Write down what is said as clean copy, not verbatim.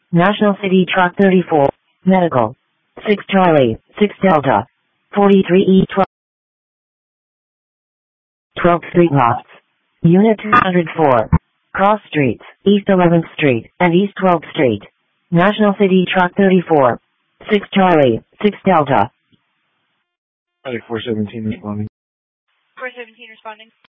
National City Truck 34, Medical. 6 Charlie, 6 Delta. 43E12. 12th Street Lots. Unit 204. Cross Streets, East 11th Street, and East 12th Street. National City Truck 34. 6 Charlie, 6 Delta. 417 responding. 417 responding.